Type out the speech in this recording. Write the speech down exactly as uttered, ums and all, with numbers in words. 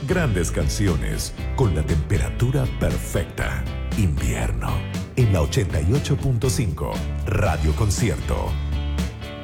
grandes canciones con la temperatura perfecta. Invierno. En la ochenta y ocho punto cinco, Radio Concierto.